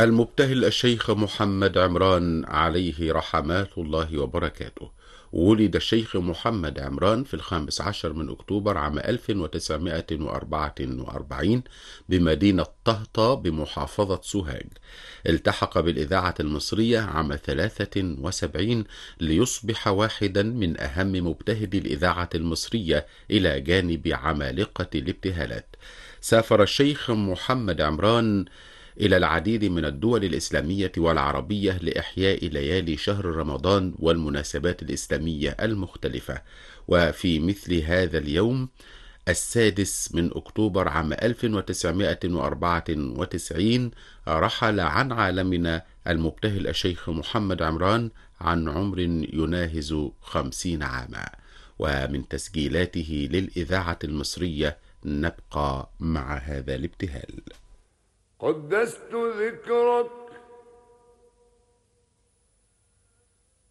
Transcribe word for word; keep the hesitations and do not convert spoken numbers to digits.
المبتهل الشيخ محمد عمران عليه رحمات الله وبركاته. ولد الشيخ محمد عمران في الخامس عشر من أكتوبر عام ألف وتسعمائة وأربعة وأربعين بمدينة طهطا بمحافظة سوهاج. التحق بالإذاعة المصرية عام ثلاثة وسبعين ليصبح واحدا من أهم مبتهلي الإذاعة المصرية إلى جانب عمالقة الابتهالات. سافر الشيخ محمد عمران إلى العديد من الدول الإسلامية والعربية لإحياء ليالي شهر رمضان والمناسبات الإسلامية المختلفة. وفي مثل هذا اليوم السادس من أكتوبر عام ألف وتسعمائة وأربعة وتسعين رحل عن عالمنا المبتهل الشيخ محمد عمران عن عمر يناهز خمسين عاما. ومن تسجيلاته للإذاعة المصرية نبقى مع هذا الابتهال. قدست ذكرك